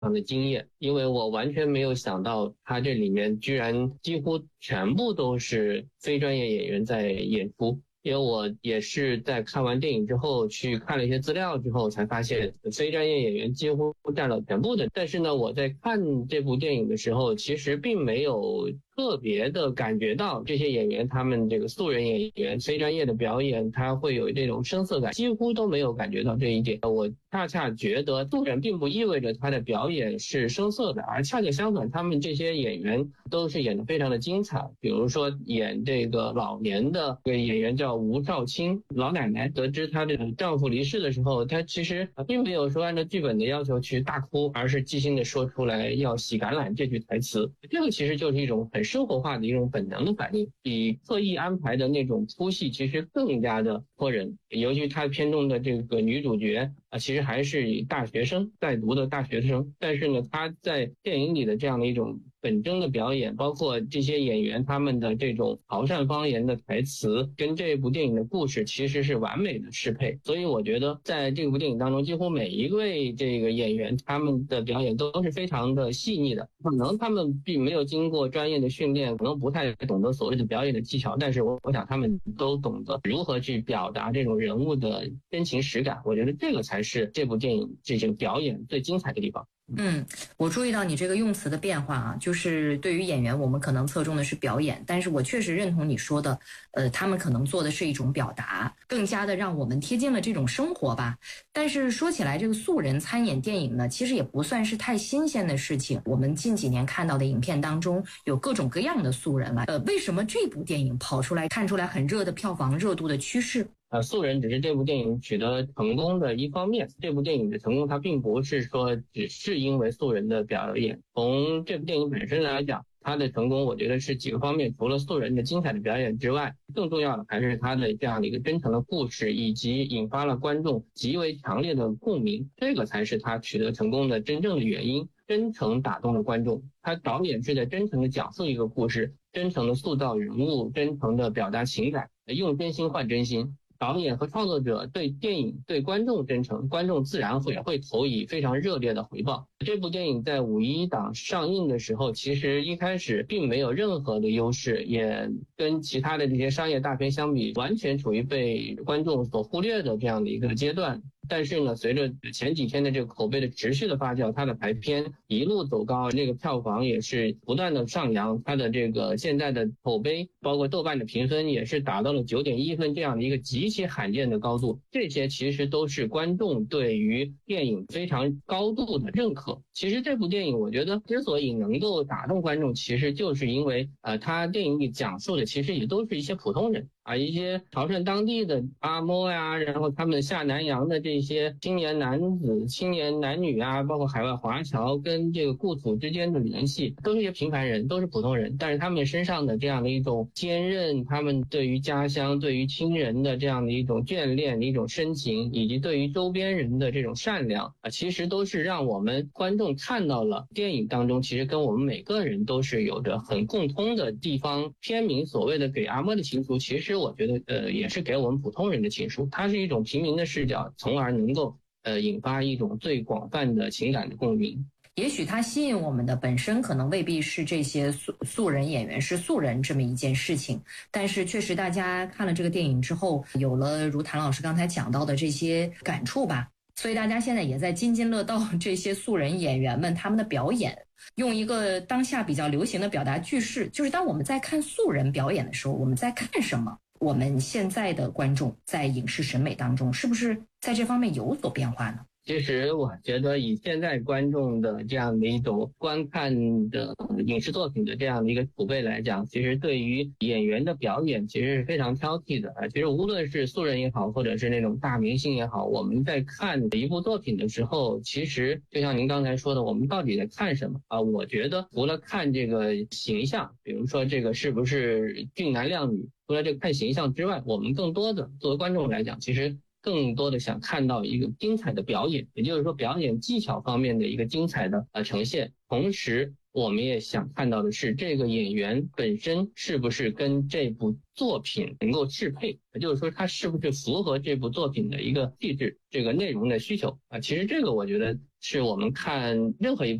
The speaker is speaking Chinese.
常的惊艳，因为我完全没有想到他这里面居然几乎全部都是非专业演员在演出。因为我也是在看完电影之后去看了一些资料之后才发现非专业演员几乎占了全部的。但是呢，我在看这部电影的时候其实并没有特别的感觉到这些演员他们这个素人演员非专业的表演他会有这种生涩感，几乎都没有感觉到这一点。我恰恰觉得素人并不意味着他的表演是生涩的，而恰恰相反，他们这些演员都是演得非常的精彩。比如说演这个老年的这个演员叫吴少卿老奶奶，得知她这个丈夫离世的时候，她其实并没有说按照剧本的要求去大哭，而是即兴的说出来要洗橄榄这句台词。这个其实就是一种很生活化的一种本能的反应，比刻意安排的那种哭戏其实更加的戳人。尤其他片中的这个女主角其实还是大学生，在读的大学生，但是呢，她在电影里的这样的一种本真的表演，包括这些演员他们的这种潮汕方言的台词，跟这部电影的故事其实是完美的适配。所以我觉得在这部电影当中，几乎每一位这个演员他们的表演都是非常的细腻的。可能他们并没有经过专业的训练，可能不太懂得所谓的表演的技巧，但是我想他们都懂得如何去表达这种人物的真情实感。我觉得这个才是这部电影这种表演最精彩的地方。 我注意到你这个用词的变化啊，就是对于演员我们可能侧重的是表演，但是我确实认同你说的，他们可能做的是一种表达，更加的让我们贴近了这种生活吧。但是说起来这个素人参演电影呢，其实也不算是太新鲜的事情，我们近几年看到的影片当中有各种各样的素人了。为什么这部电影跑出来看出来很热的票房热度的趋势？ 素人只是这部电影取得成功的一方面，这部电影的成功它并不是说只是因为素人的表演。从这部电影本身来讲，它的成功我觉得是几个方面，除了素人的精彩的表演之外，更重要的还是它的这样的一个真诚的故事，以及引发了观众极为强烈的共鸣，这个才是它取得成功的真正的原因。真诚打动了观众，他导演是在真诚的讲述一个故事，真诚的塑造人物，真诚的表达情感，用真心换真心。导演和创作者对电影对观众真诚，观众自然会投以非常热烈的回报。这部电影在5·1档上映的时候，其实一开始并没有任何的优势，也跟其他的这些商业大片相比，完全处于被观众所忽略的这样的一个阶段。但是呢，随着前几天的这个口碑的持续的发酵，它的排片一路走高，这个票房也是不断的上扬，它的这个现在的口碑包括豆瓣的评分也是达到了9.1分这样的一个极其罕见的高度。这些其实都是观众对于电影非常高度的认可。其实这部电影我觉得之所以能够打动观众，其实就是因为它电影里讲述的其实也都是一些普通人一些潮汕当地的阿嬷呀，然后他们下南洋的这些青年男子、青年男女包括海外华侨跟这个故土之间的联系，都是一些平凡人，都是普通人，但是他们身上的这样的一种坚韧，他们对于家乡、对于亲人的这样的一种眷恋、一种深情，以及对于周边人的这种善良其实都是让我们观众看到了电影当中其实跟我们每个人都是有着很共通的地方。片名所谓的给阿嬷的情书，其实我觉得也是给我们普通人的情书，它是一种平民的视角，从而能够引发一种最广泛的情感的共鸣。 也许它吸引我们的本身可能未必是这些素人演员是素人这么一件事情，但是确实大家看了这个电影之后，有了如谭老师刚才讲到的这些感触吧，所以大家现在也在津津乐道这些素人演员们他们的表演。用一个当下比较流行的表达句式，就是当我们在看素人表演的时候，我们在看什么？我们现在的观众在影视审美当中是不是在这方面有所变化呢？ 其实我觉得以现在观众的这样的一种观看的影视作品的这样的一个储备来讲，其实对于演员的表演其实是非常挑剔的其实无论是素人也好，或者是那种大明星也好，我们在看一部作品的时候，其实就像您刚才说的，我们到底在看什么我觉得除了看这个形象，比如说这个是不是俊男靓女，除了这个看形象之外，我们更多的作为观众来讲，其实更多的想看到一个精彩的表演，也就是说表演技巧方面的一个精彩的呈现。同时我们也想看到的是这个演员本身是不是跟这部作品能够适配，也就是说他是不是符合这部作品的一个气质，这个内容的需求其实这个我觉得是我们看任何一部